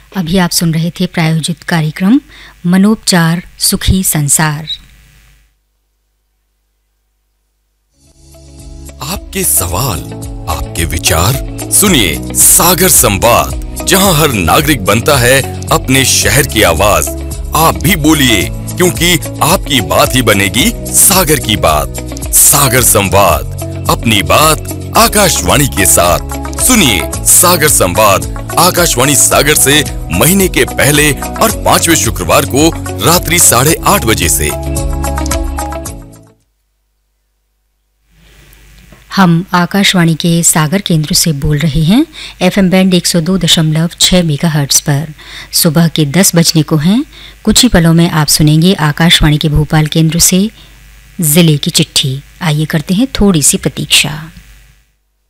अभी आप सुन रहे थे प्रायोजित कार्यक्रम मनोपचार सुखी संसार। आपके सवाल, आपके विचार सुनिए सागर संवाद, जहां हर नागरिक बनता है अपने शहर की आवाज। आप भी बोलिए, क्योंकि आपकी बात ही बनेगी सागर की बात। सागर संवाद, अपनी बात आकाशवाणी के साथ। सुनिए सागर संवाद आकाशवाणी सागर से महीने के पहले और 5वें शुक्रवार को रात्रि 8:30 बजे से। हम आकाशवाणी के सागर केंद्र से बोल रहे हैं FM बैंड 102.6 मेगाहर्ट्ज पर। सुबह के 10 बजने को हैं। कुछ ही पलों में आप सुनेंगे आकाशवाणी के भोपाल केंद्र से जिले की चिट्ठी। आइए करते हैं थोड़ी सी प्रतीक्षा।